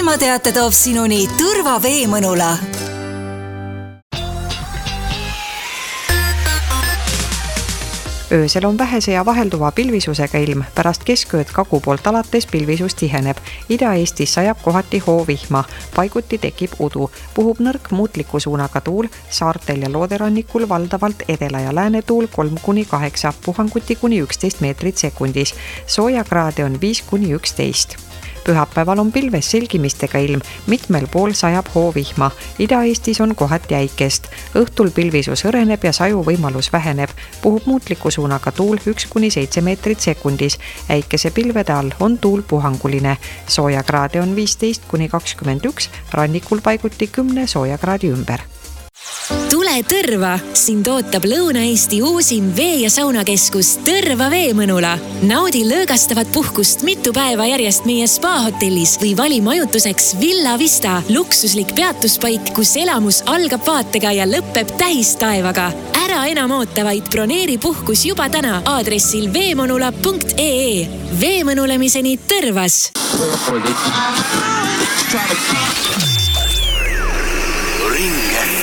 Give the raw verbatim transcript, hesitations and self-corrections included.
ilmateate toob sinuni Tõrva Veemõnula. Öösel on vähese ja vahelduva pilvisusega ilm, pärast keskööd kagu poolt alates pilvisus tiheneb. Ida-Eestis sajab kohati hoovihma, paiguti tekib udu, puhub nõrk muutliku suunaga tuul, saartel ja looderannikul valdavalt edela ja lääne tuul kolm kuni kaheksa, puhanguti kuni üksteist meetrit sekundis. Soojakraade on viis kuni üksteist. Pühapäeval on pilves selgimistega ilm, mitmel pool sajab hoovihma. Ida-Eestis on kohati äikest. Õhtul pilvisus õreneb ja saju võimalus väheneb. Puhub muutliku suunaga tuul üks kuni seitse meetrit sekundis. Äikese pilvede all on tuul puhanguline. Soojakraade on viisteist kuni kakskümmend üks, rannikul paiguti kümne soojakraadi ümber. Tule Tõrva! Sind ootab Lõuna-Eesti uusim vee- ja saunakeskus Tõrva Veemõnula. Naudi lõõgastavat puhkust mitu päeva järjest meie spa-hotellis või vali majutuseks Villa Vista, luksuslik peatuspaik, kus elamus algab vaatega ja lõpeb tähistaevaga. Ära enam oota, vaid broneeri puhkus juba täna aadressil veemõnula punkt ee. Veemõnulemiseni Tõrvas! Ring